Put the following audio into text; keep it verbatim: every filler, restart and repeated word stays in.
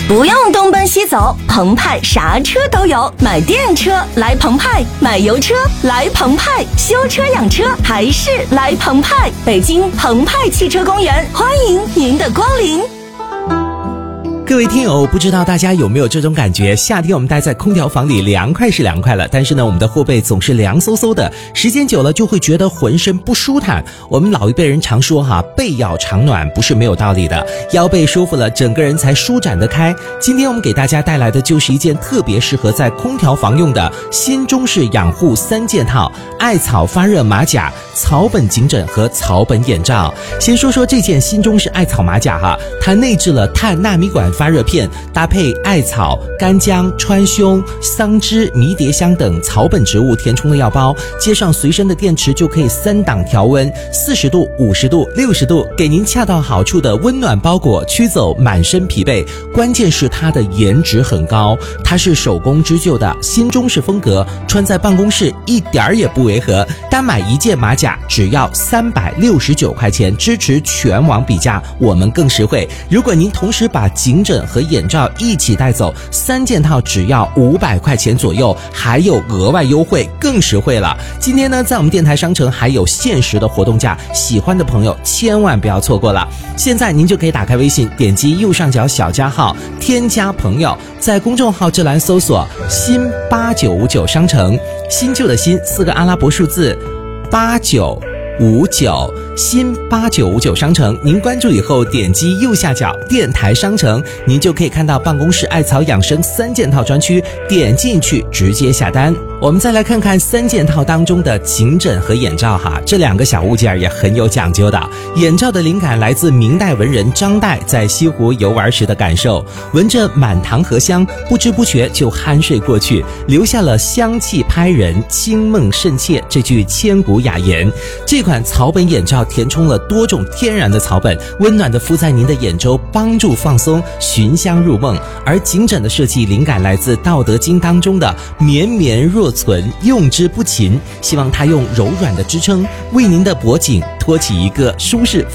不用东奔西走，澎湃啥车都有。买电车来澎湃，买油车来澎湃，修车养车还是来澎湃。北京澎湃汽车公园，欢迎您的光临。 各位听友，不知道大家有没有这种感觉，夏天我们待在空调房里凉快是凉快了，但是呢我们的后背总是凉飕飕的，时间久了就会觉得浑身不舒坦。我们老一辈人常说哈，背要常暖不是没有道理的，腰背舒服了整个人才舒展得开。今天我们给大家带来的就是一件特别适合在空调房用的新中式养护三件套，艾草发热马甲、草本颈枕和草本眼罩。先说说这件新中式艾草马甲哈，它内置了碳纳米管发热片，搭配艾草、干姜、川芎、桑枝、迷迭香等草本植物填充的药包，接上随身的电池就可以三档调温，四十度、五十度、六十度，给您恰到好处的温暖包裹，驱走满身疲惫。关键是它的颜值很高，它是手工织就的新中式风格，穿在办公室一点儿也不违和。单买一件马甲只要三百六十九块钱，支持全网比价，我们更实惠。如果您同时把颈枕和眼罩一起带走，三件套只要五百块钱左右，还有额外优惠，更实惠了。今天呢，在我们电台商城还有限时的活动价，喜欢的朋友千万不要错过了。现在您就可以打开微信，点击右上角小加号，添加朋友，在公众号这栏搜索新八九五九商城，新旧的新四个阿拉伯数字八九五九，新八九五九商城，您关注以后点击右下角电台商城，您就可以看到办公室艾草养生三件套专区，点进去直接下单。我们再来看看三件套当中的颈枕和眼罩哈，这两个小物件也很有讲究的。眼罩的灵感来自明代文人张岱在西湖游玩时的感受，闻着满堂荷香，不知不觉就酣睡过去，留下了香气拍人、清梦甚切这句千古雅言。这款草本眼罩填充了多种天然的草本，温暖地敷在您的眼周，帮助放松，寻香入梦。而颈枕的设计灵感来自《道德经》当中的绵绵若存，用之不勤，希望它用柔软的支撑为您的脖颈托起一个舒适